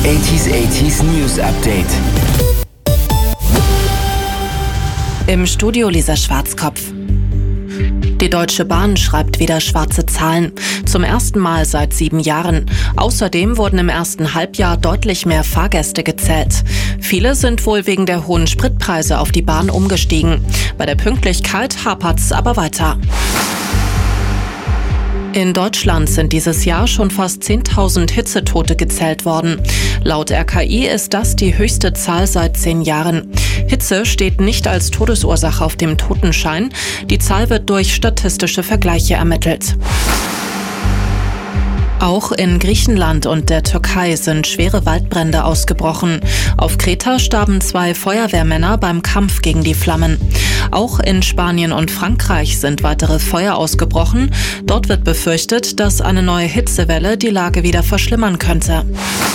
80s News Update. Im Studio Lisa Schwarzkopf. Die Deutsche Bahn schreibt wieder schwarze Zahlen. Zum ersten Mal seit 7 Jahren. Außerdem wurden im ersten Halbjahr deutlich mehr Fahrgäste gezählt. Viele sind wohl wegen der hohen Spritpreise auf die Bahn umgestiegen. Bei der Pünktlichkeit hapert's aber weiter. In Deutschland sind dieses Jahr schon fast 10.000 Hitzetote gezählt worden. Laut RKI ist das die höchste Zahl seit 10 Jahren. Hitze steht nicht als Todesursache auf dem Totenschein. Die Zahl wird durch statistische Vergleiche ermittelt. Auch in Griechenland und der Türkei sind schwere Waldbrände ausgebrochen. Auf Kreta starben 2 Feuerwehrmänner beim Kampf gegen die Flammen. Auch in Spanien und Frankreich sind weitere Feuer ausgebrochen. Dort wird befürchtet, dass eine neue Hitzewelle die Lage wieder verschlimmern könnte.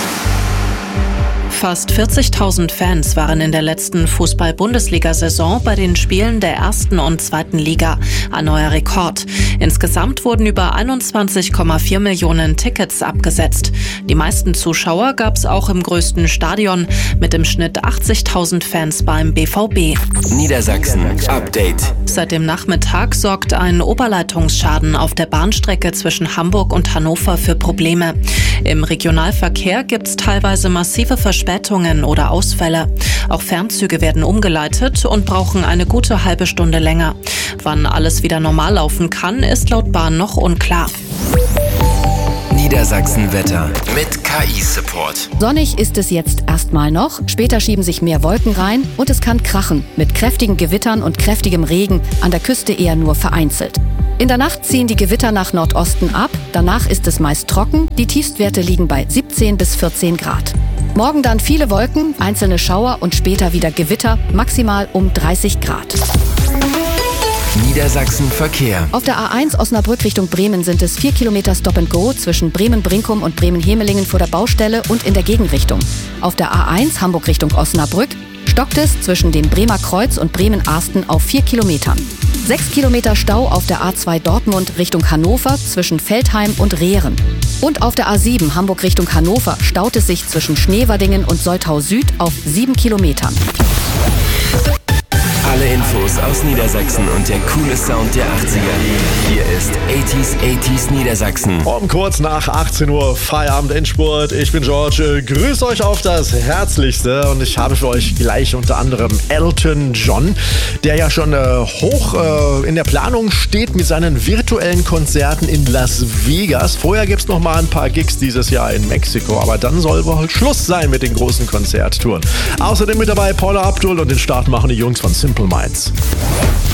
Fast 40.000 Fans waren in der letzten Fußball-Bundesliga-Saison bei den Spielen der 1. und 2. Liga. Ein neuer Rekord. Insgesamt wurden über 21,4 Millionen Tickets abgesetzt. Die meisten Zuschauer gab es auch im größten Stadion mit im Schnitt 80.000 Fans beim BVB. Niedersachsen Update. Seit dem Nachmittag sorgt ein Oberleitungsschaden auf der Bahnstrecke zwischen Hamburg und Hannover für Probleme. Im Regionalverkehr gibt es teilweise massive Verspätungen oder Ausfälle. Auch Fernzüge werden umgeleitet und brauchen eine gute halbe Stunde länger. Wann alles wieder normal laufen kann, ist laut Bahn noch unklar. Niedersachsen-Wetter mit KI-Support. Sonnig ist es jetzt erstmal noch, später schieben sich mehr Wolken rein und es kann krachen mit kräftigen Gewittern und kräftigem Regen, an der Küste eher nur vereinzelt. In der Nacht ziehen die Gewitter nach Nordosten ab, danach ist es meist trocken, die Tiefstwerte liegen bei 17 bis 14 Grad. Morgen dann viele Wolken, einzelne Schauer und später wieder Gewitter, maximal um 30 Grad. Niedersachsen-Verkehr. Auf der A1 Osnabrück Richtung Bremen sind es 4 Kilometer Stop-and-Go zwischen Bremen-Brinkum und Bremen-Hemelingen vor der Baustelle und in der Gegenrichtung. Auf der A1 Hamburg Richtung Osnabrück stockt es zwischen dem Bremer Kreuz und Bremen-Arsten auf 4 Kilometern. 6 Kilometer Stau auf der A2 Dortmund Richtung Hannover zwischen Veltheim und Rehren. Und auf der A7 Hamburg Richtung Hannover staut es sich zwischen Schneverdingen und Soltau Süd auf 7 Kilometern. Alle Infos aus Niedersachsen und der coole Sound der 80er. Hier ist 80s Niedersachsen. Um kurz nach 18 Uhr Feierabend Endspurt. Ich bin George. Grüß euch auf das Herzlichste und ich habe für euch gleich unter anderem Elton John, der ja schon hoch in der Planung steht mit seinen virtuellen Konzerten in Las Vegas. Vorher gibt es noch mal ein paar Gigs dieses Jahr in Mexiko, aber dann soll wohl Schluss sein mit den großen Konzerttouren. Außerdem mit dabei Paula Abdul und den Start machen die Jungs von Simple Minds.